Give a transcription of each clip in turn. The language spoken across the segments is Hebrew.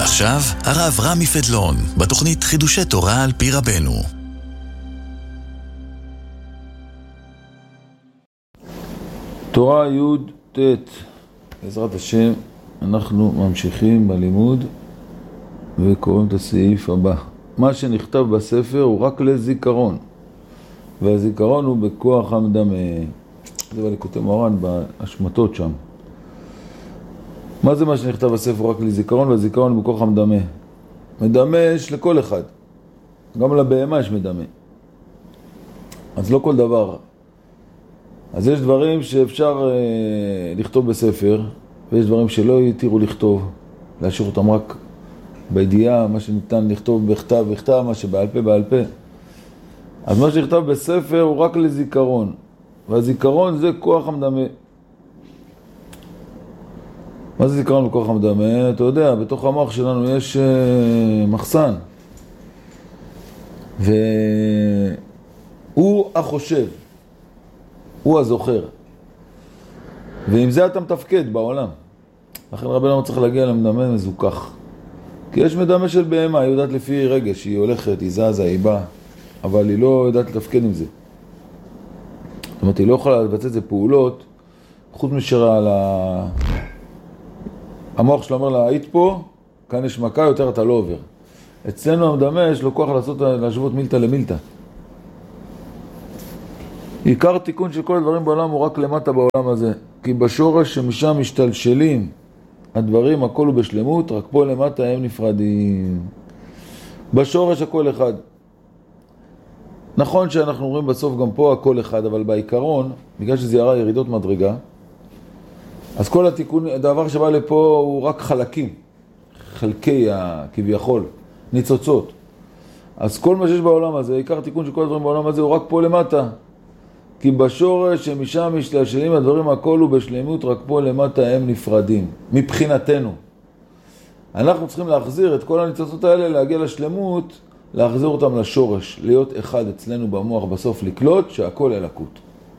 ועכשיו, הרב רמי פדלון, בתוכנית חידושי תורה על פי רבנו. תורה י' ט', בעזרת השם, אנחנו ממשיכים בלימוד וקוראים את הסעיף הבא. מה שנכתב בספר הוא רק לזיכרון, והזיכרון הוא בכוח המדמה. זה בליקוטי מוהר"ן בהשמטות שם. מה זה מה שנכתב בספר רק לזיכרון? והזיכרון הוא בכוח המדמה. מדמה יש לכל אחד, גם לבהמה יש מדמה. אז לא כל דבר. אז יש דברים שאפשר לכתוב בספר, ויש דברים שלא יתירו לכתוב, להשאיר אותם רק בידיעה, מה שניתן לכתוב בכתב, מה שבעל פה בעל פה. אז מה שנכתב בספר הוא רק לזיכרון, והזיכרון זה כוח המדמה. מה זה זיכרון בכוח המדמה? אתה יודע, בתוך המוח שלנו יש מחסן, והוא החושב, הוא הזוכר, ועם זה אתה מתפקד בעולם. לכן רבנו צריך להגיע למדמה מזוכח, כי יש מדמה של בהמה, היא יודעת לפי רגש, היא הולכת, היא זזה, היא באה, אבל היא לא יודעת לתפקד עם זה. זאת אומרת, היא לא יכולה לבצע את זה פעולות, חוץ משרה על המוח שלה אומר לה, היית פה, כאן יש מכה, יותר אתה לא עובר. אצלנו המדמה יש לו כוח להשוות מילתא למילתא. עיקר תיקון של כל הדברים בעולם הוא רק למטה בעולם הזה, כי בשורש שמשם משתלשלים הדברים, הכל הוא בשלמות, רק פה למטה הם נפרדים. בשורש הכל אחד. נכון שאנחנו רואים בסוף גם פה הכל אחד, אבל בעיקרון, בגלל שזה יראה ירידות מדרגה, אז כל התיקון, הדבר שבא לפה הוא רק חלקים, חלקי כביכול, ניצוצות. אז כל מה שיש בעולם הזה, עיקר תיקון של כל הדברים בעולם הזה הוא רק פה למטה. כי בשורש שמשם משתלשלים הדברים, הכל הוא בשלמות, רק פה למטה הם נפרדים. מבחינתנו. אנחנו צריכים להחזיר את כל הניצוצות האלה, להגיע לשלמות, להחזיר אותם לשורש, להיות אחד אצלנו במוח בסוף, לקלוט שהכל אלוקות.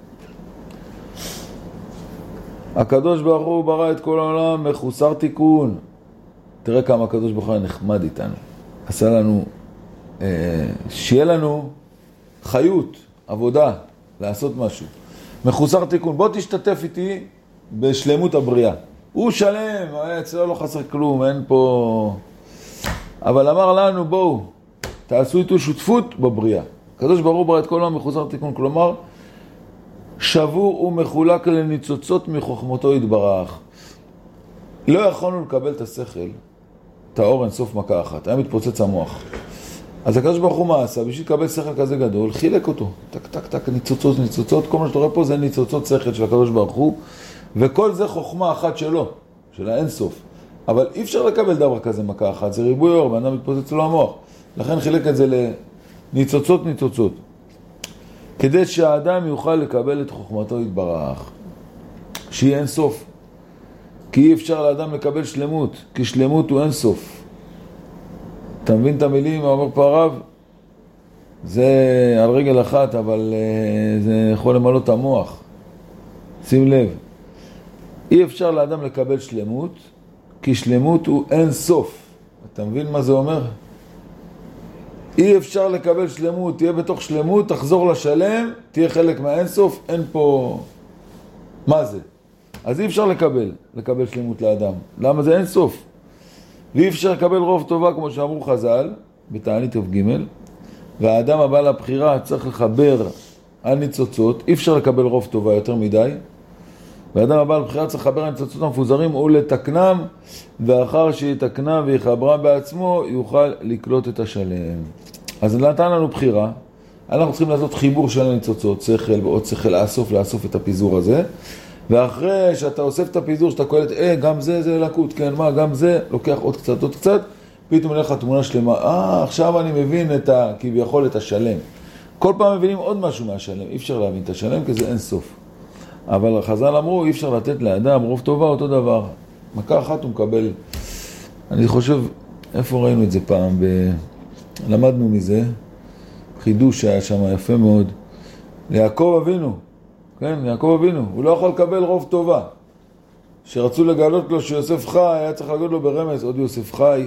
הקדוש ברוך הוא ברא את כל העולם מחוסר תיקון. תראה כמה הקדוש ברוך הוא נחמד איתנו. עשה לנו, שיהיה לנו חיות, עבודה, לעשות משהו. מחוסר תיקון. בוא תשתתף איתי בשלמות הבריאה. הוא שלם, אצלו לא חסר כלום, אין פה... אבל אמר לנו, בואו, תעשו איתו שותפות בבריאה. הקדוש ברוך הוא ברא את כל העולם מחוסר תיקון, כלומר, שבור ומחולק לניצוצות מחוכמתו יתברך. לא יכולנו לקבל את השכל, את האור אין סוף מכה אחת, היה מתפוצץ המוח. אז הקדוש ברוך הוא מה עשה? בשביל לקבל שכל כזה גדול, חילק אותו. טק, טק, טק, ניצוצות, ניצוצות. כל מה שאתה רואה פה זה ניצוצות שכל של הקדוש ברוך הוא, וכל זה חוכמה אחת שלו, של האין סוף. אבל אי אפשר לקבל דבר כזה מכה אחת, זה ריבוי אור, ואדם מתפוצץ לו המוח. לכן חילק את זה לניצוצות, ניצוצות. כדי שהאדם יוכל לקבל את חוכמתו יתברך, שהיא אין סוף. כי אי אפשר לאדם לקבל שלמות, כי שלמות הוא אין סוף. אתה מבין את המילים, אומר פה הרב? זה על רגל אחת, אבל זה יכול למלא את המוח. שים לב. אי אפשר לאדם לקבל שלמות, כי שלמות הוא אין סוף. אתה מבין מה זה אומר? אי אפשר לקבל שלמות, תהיה בתוך שלמות, תחזור לשלם, תהיה חלק מהאין סוף, אין פה... מה זה? אז אי אפשר לקבל שלמות לאדם. למה זה אין סוף? ואי אפשר לקבל רוב טובה, כמו שאמרו חז"ל, בתענית כ"ג, והאדם הבא לבחירה צריך לחבר על ניצוצות, אי אפשר לקבל רוב טובה יותר מדי, והאדם הבא לבחירה צריך לחבר על ניצוצות המפוזרים ולתקנם, ואחר שיתקנם ויחברם בעצמו, יוכל לקלוט את השלם. אז נתן לנו בחירה, אנחנו צריכים לעשות חיבור של הניצוצות, שכל ועוד שכל, לאסוף את הפיזור הזה, ואחרי שאתה אוסף את הפיזור, שאתה קולט, גם זה לקות, כן, מה, גם זה, לוקח עוד קצת, פתאום נלך התמונה שלמה, עכשיו אני מבין כביכול את השלם. כל פעם מבינים עוד משהו מהשלם, אי אפשר להבין את השלם, כי זה אין סוף. אבל חז"ל אמרו, אי אפשר לתת לאדם רוב טובה אותו דבר. מכה אחת הוא מקבל, אני חושב, איפה ראינו את זה פעם, למדנו מזה, חידוש שהיה שם יפה מאוד, ליעקב אבינו, כן, יעקב אבינו, הוא לא יכול לקבל רוב טובה. שרצו לגלות לו שיוסף חי, היה צריך להגיד לו ברמז, עוד יוסף חי,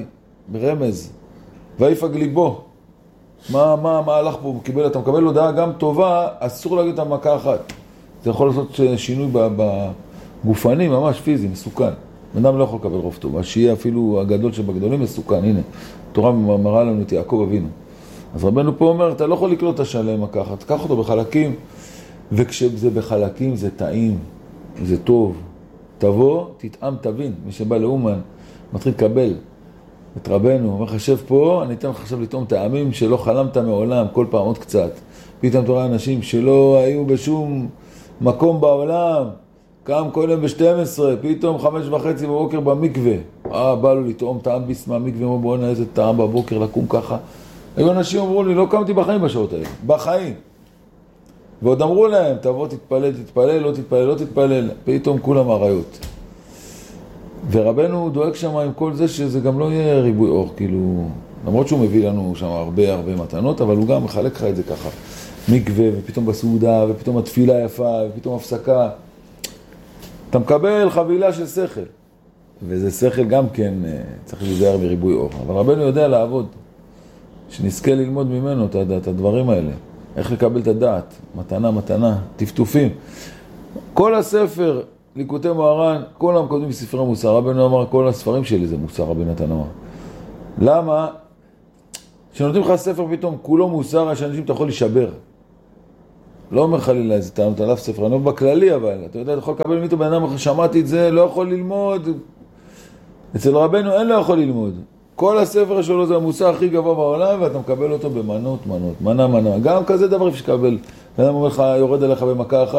ברמז, ויפג ליבו. מה הלך פה? אתה מקבל הודעה גם טובה, אסור להגיד את המכה אחת. זה יכול לעשות שינוי בגופני, ממש פיזי, מסוכן. אדם לא יכול לקבל רוב טוב. השיהיה אפילו הגדול שבגדולים מסוכן. הנה, התורה מראה לנו את יעקב אבינו. אז רבנו פה אומר, אתה לא יכול לקלוט את השלם ככה, תקח אותו בחלקים, וכשזה בחלקים זה טעים, זה טוב. תבוא, תטעם, תבין. מי שבא לאומן, מתחיל לקבל את רבנו, אומר לך, שב פה, אני אתן לך עכשיו לטעום טעמים שלא חלמת מעולם, כל פעם עוד קצת. פתאום תראה אנשים שלא היו בשום מקום בעולם, קם כל יום ב-12, פתאום 5:30 בבוקר במקווה. בא לו לטעום טעם ביס מהמקווה, אמרו בואו נראה איזה טעם בבוקר לקום ככה. היו אנשים אמרו לי, לא קמתי בחיים בשעות האלה, בחיים. ועוד אמרו להם, תבוא תתפלל, תתפלל, לא תתפלל, לא תתפלל. פתאום כולם עריות. ורבנו דואג שם עם כל זה שזה גם לא יהיה ריבוי אור, כאילו, למרות שהוא מביא לנו שם הרבה מתנות, אבל הוא גם מחלק לך את זה ככה. מקווה, ופתאום בסעודה, ופתאום התפילה יפה, ופתאום הפסקה. אתה מקבל חבילה של שכל. וזה שכל גם כן, צריך להיזהר מריבוי אור. אבל רבנו יודע לעבוד, שנזכה ללמוד ממנו את הדברים האלה. איך לקבל את הדעת, מתנה, טפטופים. כל הספר, ליקוטי מוהר"ן, כולם כותבים בספרי מוסר. רבנו אמר, כל הספרים שלי זה מוסר, רבי נתן אמר. למה? כשנותנים לך ספר פתאום, כולו מוסר, שאנשים אתה יכול להישבר. לא אומר חלילה איזה טענות עליו ספר, אני אומר בכללי, אבל אתה יודע, אתה יכול לקבל מיתו בן אדם, שמעתי את זה, לא יכול ללמוד. אצל רבנו אין לא יכול ללמוד. כל הספר שלו זה המוסר הכי גבוה בעולם, ואתה מקבל אותו במנות, מנה. גם כזה דבר אפשר לקבל. בן אדם אומר לך, יורד עליך במכה אחת,